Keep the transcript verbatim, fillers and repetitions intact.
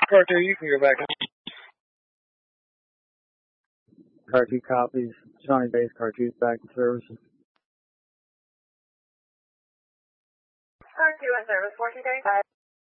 Car two, you can go back. Car two copies. Shawnee Base, Car two's back in service. Car two in service, fourteen thirty-five.